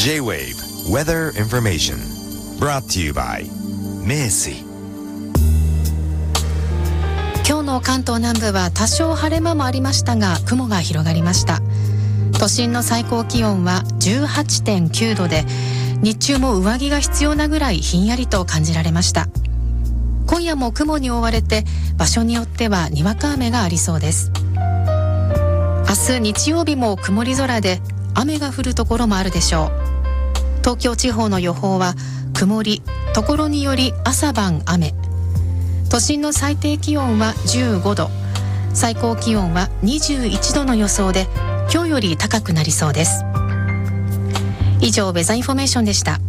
J-Wave Weather Information brought to you by 名水。 今日の関東南部は多少晴れ間もありましたが、雲が広がりました。都心の最高気温は 18.9 度で、日中も上着が必要なぐらいひんやりと感じられました。今夜も雲に覆われて、場所によってはにわか雨がありそうです。明日日曜日も曇り空で、雨が降るところもあるでしょう。東京地方の予報は曇り、ところにより朝晩雨。都心の最低気温は15度、最高気温は21度の予想で、今日より高くなりそうです。以上、ウェザーインフォメーションでした。